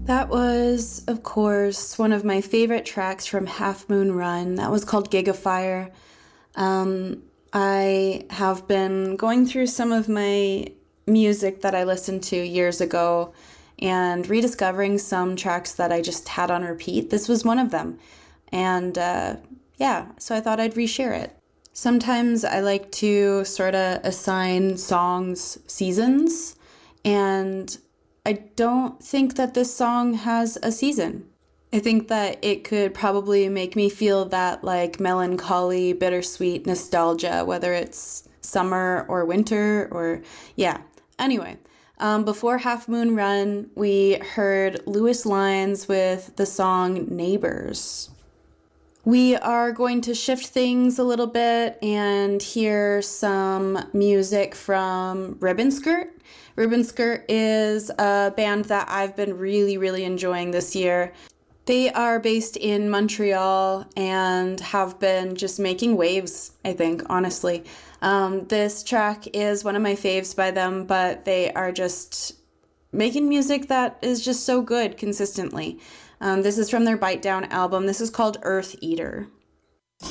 That was, of course, one of my favorite tracks from Half Moon Run. That was called Gigafire. I have been going through some of my music that I listened to years ago and rediscovering some tracks that I just had on repeat. This was one of them. And yeah, so I thought I'd reshare it. Sometimes I like to sort of assign songs seasons, and I don't think that this song has a season. I think that it could probably make me feel that like melancholy, bittersweet nostalgia, whether it's summer or winter or yeah. Anyway, before Half Moon Run, we heard Lewis Lyons with the song Neighbors. We are going to shift things a little bit and hear some music from Ribbon Skirt. Ribbon Skirt is a band that I've been really enjoying this year. They are based in Montreal and have been just making waves, I think, honestly. This track is one of my faves by them, but they are just making music that is just so good consistently. This is from their Bite Down album. This is called Earth Eater.